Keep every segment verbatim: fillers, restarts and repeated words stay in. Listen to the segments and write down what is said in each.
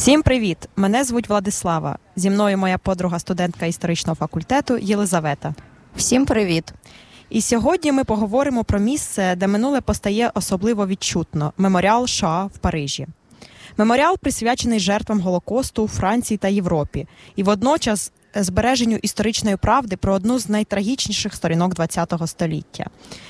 Всім привіт! Мене звуть Владислава. Зі мною моя подруга, студентка історичного факультету Єлизавета. Всім привіт! І сьогодні ми поговоримо про місце, де минуле постає особливо відчутно – меморіал Шоа в Парижі. Меморіал присвячений жертвам Голокосту у Франції та Європі і водночас збереженню історичної правди про одну з найтрагічніших сторінок ХХ століття.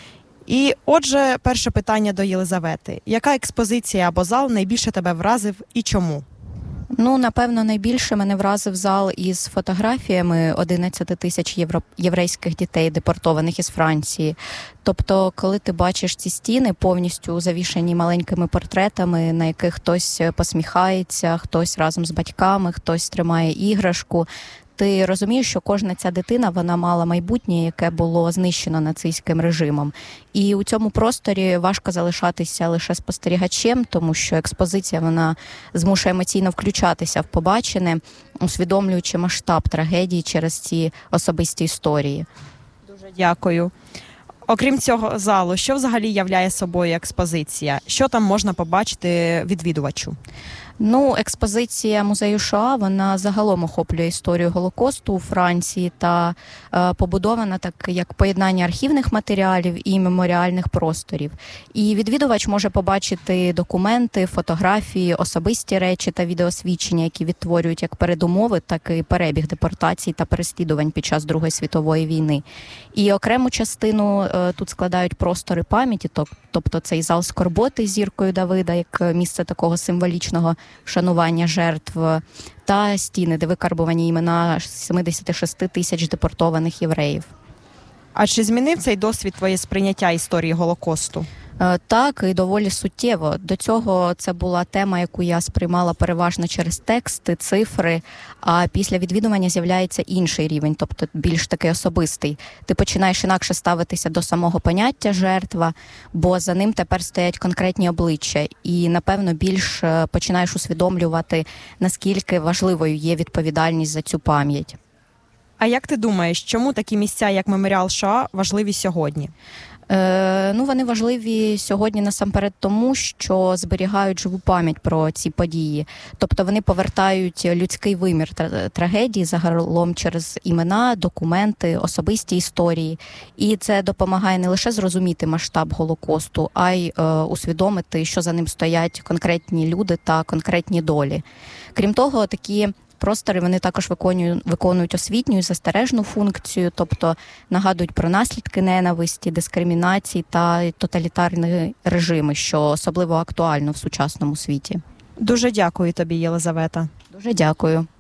І отже, перше питання до Єлизавети. Яка експозиція або зал найбільше тебе вразив і чому? Ну, напевно, найбільше мене вразив зал із фотографіями одинадцяти тисяч євро... єврейських дітей, депортованих із Франції. Тобто, коли ти бачиш ці стіни повністю завішані маленькими портретами, на яких хтось посміхається, хтось разом з батьками, хтось тримає іграшку, ти розумієш, що кожна ця дитина, вона мала майбутнє, яке було знищено нацистським режимом. І у цьому просторі важко залишатися лише спостерігачем, тому що експозиція, вона змушує емоційно включатися в побачене, усвідомлюючи масштаб трагедії через ці особисті історії. Дуже дякую. Окрім цього залу, що взагалі являє собою експозиція? Що там можна побачити відвідувачу? Ну, експозиція музею Шоа, вона загалом охоплює історію Голокосту у Франції та е, побудована так, як поєднання архівних матеріалів і меморіальних просторів. І відвідувач може побачити документи, фотографії, особисті речі та відеосвідчення, які відтворюють як передумови, так і перебіг депортацій та переслідувань під час Другої світової війни. І окрему частину е, тут складають простори пам'яті, тобто цей зал скорботи з зіркою Давида, як місце такого символічного вшанування жертв, та стіни, де викарбувані імена сімдесят шість тисяч депортованих євреїв. А чи змінив цей досвід твоє сприйняття історії Голокосту? Так, і доволі суттєво. До цього це була тема, яку я сприймала переважно через тексти, цифри, а після відвідування з'являється інший рівень, тобто більш такий особистий. Ти починаєш інакше ставитися до самого поняття жертва, бо за ним тепер стоять конкретні обличчя, і, напевно, більш починаєш усвідомлювати, наскільки важливою є відповідальність за цю пам'ять. А як ти думаєш, чому такі місця, як меморіал Шоа, важливі сьогодні? Е, ну, вони важливі сьогодні насамперед тому, що зберігають живу пам'ять про ці події. Тобто вони повертають людський вимір трагедії загалом через імена, документи, особисті історії. І це допомагає не лише зрозуміти масштаб Голокосту, а й е, усвідомити, що за ним стоять конкретні люди та конкретні долі. Крім того, такі простори, вони також виконують, виконують освітню і застережну функцію, тобто нагадують про наслідки ненависті, дискримінації та тоталітарні режими, що особливо актуально в сучасному світі. Дуже дякую тобі, Єлизавета. Дуже дякую.